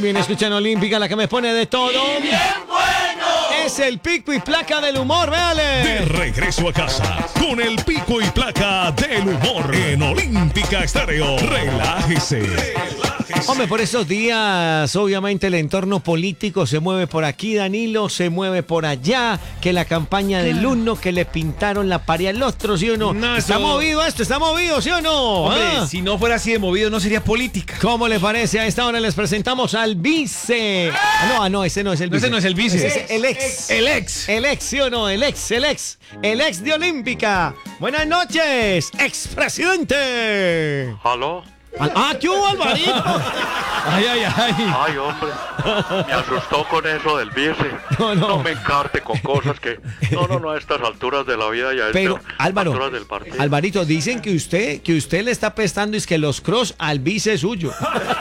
bien, escuchan Olímpica, la que me pone de todo. ¡Bien bueno! Es el pico y placa del humor, véale. De regreso a casa con el pico y placa del humor en Olímpica Estéreo. Relájese. Hombre, por esos días, obviamente el entorno político se mueve por aquí, Danilo, se mueve por allá, que la campaña del uno, que le pintaron la pared al otro, ¿sí o no? No, ¿Está eso- movido esto? ¿Está movido, sí o no? Hombre, ¿Ah? si no fuera así de movido, no sería política. ¿Cómo le parece? A esta hora les presentamos al vice. No, ese no es el No, vice. ese no es el vice. Ese es el ex. El ex. El ex, ¿sí o no? El ex. El ex de Olímpica. Buenas noches, expresidente. ¿Aló? ¿Qué hubo, Alvarito? Ay. Ay, hombre, me asustó con eso del vice. No. No me encarte con cosas que... No, a estas alturas de la vida y a Pero, estas Álvaro, alturas del partido. Alvarito, dicen que usted le está prestando es que los cross al vice suyo.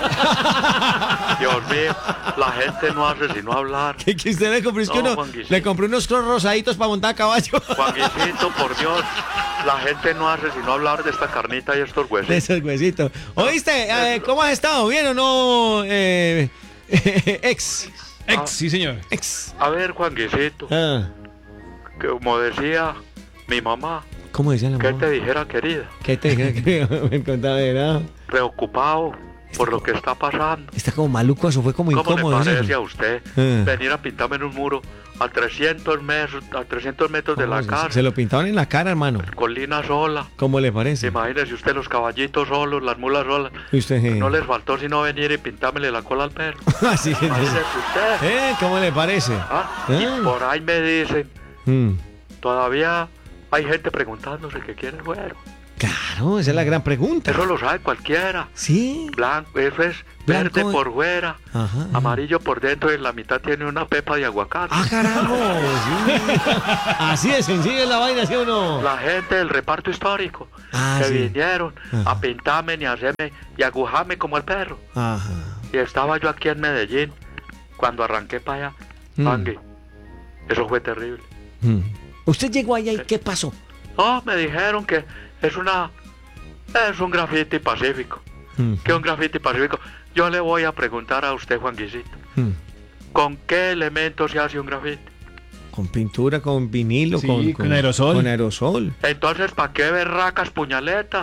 Dios mío, la gente no hace sino hablar. Que usted le compró, es que No, uno Juanguisito. le compró unos cross rosaditos para montar a caballo. Juanguisito, por Dios, la gente no hace sino hablar de esta carnita y estos De huesos. esos huesitos. ¿Oíste? ¿Cómo has estado? ¿Bien o no? Ex. Sí, señor. Ex. A ver, Juanguisito, que como decía mi mamá, ¿Cómo decía la ¿qué mamá? te dijera, querida? ¿Qué te me contaba, ¿verdad? Preocupado por lo que está pasando. Está como maluco, eso fue como ¿Cómo incómodo. le ¿sí? parece a usted venir a pintarme en un muro a 300 metros de la ¿Cómo se casa, lo pintaban en la cara, hermano. colina sola? ¿Cómo le parece? Imagínese usted los caballitos solos, las mulas solas. ¿Y usted? No les faltó sino venir y pintármele la cola al perro. Así es. Imagínese usted. ¿Cómo le parece? Y por ahí me dicen, Mm. todavía hay gente preguntándose qué quiere el güero. Claro, esa es la gran pregunta. Eso lo sabe cualquiera. Sí. Blanco, eso es Blanco verde y- por fuera, Ajá. amarillo por dentro y en la mitad tiene una pepa de aguacate. Carajo. Sí. Así de sencilla es la vaina, ¿sí o no? La gente del reparto histórico que Sí. vinieron Ajá. a pintarme y a hacerme y a agujarme como el perro. Ajá. Y estaba yo aquí en Medellín cuando arranqué para allá. Juangui, eso fue terrible. ¿Usted llegó allá y qué pasó? Oh, me dijeron que es un graffiti pacífico. ¿Qué es un graffiti pacífico? Yo le voy a preguntar a usted, Juanguisito, ¿con qué elementos se hace un graffiti? Con pintura, con vinilo, Sí, con aerosol. Con aerosol. Entonces, ¿para qué berracas puñaletas?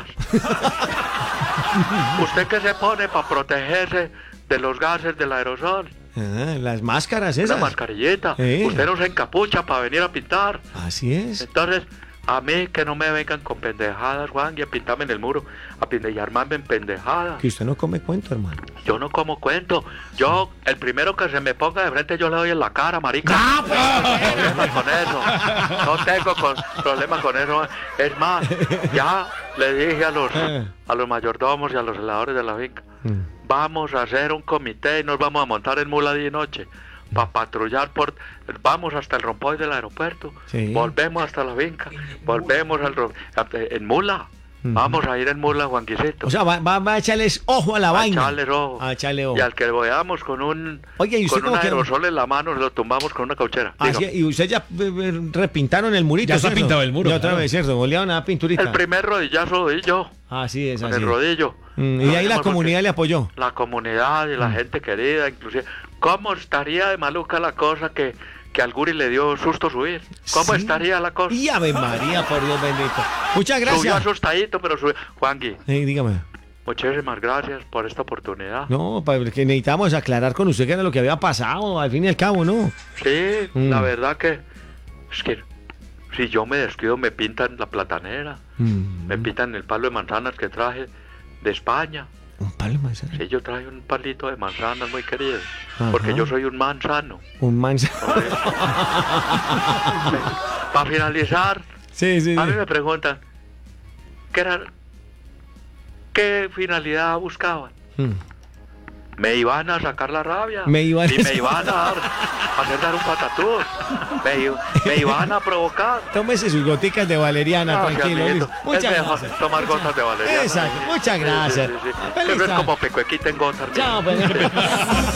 ¿Usted qué se pone para protegerse de los gases del aerosol? Las máscaras Una esas. mascarillita. Usted no se encapucha para venir a pintar. Así es. Entonces, a mí que no me vengan con pendejadas, Juan, y a pintarme en el muro, y armarme en pendejadas. Que usted no come cuento, hermano. Yo no como cuento. Yo, el primero que se me ponga de frente, yo le doy en la cara, marica. Problema con eso. No tengo problema con eso. Es más, ya le dije a los mayordomos y a los celadores de la finca, vamos a hacer un comité y nos vamos a montar en mula día y noche para patrullar vamos hasta el rompoy del aeropuerto, Sí. volvemos hasta la finca, volvemos en mula. Vamos a ir en mula, Juanquisito. O sea, va a echarles ojo a la vaina. Echarles ojo. A echarle ojo. Y al que veamos con un Oye, ¿y usted con un cómo quedó? aerosol en la mano, lo tumbamos con una cauchera. Así, Dígame. y usted ya repintaron el murito. Ya está ¿cierto? pintado el muro, Y otra claro. vez, ¿cierto? Bolearon a pinturita. El primer rodillazo lo di yo, Así es, con así el es. rodillo. Y de ahí la Porque comunidad le apoyó. La comunidad y la gente querida, inclusive. ¿Cómo estaría de maluca la cosa que al Guri le dio susto subir? ¿Cómo Sí. estaría la cosa? Y Ave María, por Dios bendito. Muchas Subió gracias. asustadito, pero subió. Juangui, Dígame. muchísimas gracias por esta oportunidad. No, que necesitamos aclarar con usted qué era lo que había pasado, al fin y al cabo, ¿no? Sí, la verdad que es que si yo me descuido me pintan la platanera, me pintan el palo de manzanas que traje de España. Un palo de manzana. Sí, yo traje un palito de manzanas muy querido, Ajá. porque yo soy un manzano. Un manzana. Para finalizar, Sí, sí. a mí me preguntan, ¿qué finalidad buscaban? Me iban a sacar la rabia. Me iban a y me sacar- iban a hacer dar un patatús. Me iban a provocar. Tómese sus goticas de valeriana, Gracias, tranquilo. amiguito. listo. Es Muchas mejor gracias. tomar gotas de valeriana. Exacto, muchas gracias. Sí, sí, sí. Feliz Siempre es tarde. como pecuequita en gotas. Chao, pues.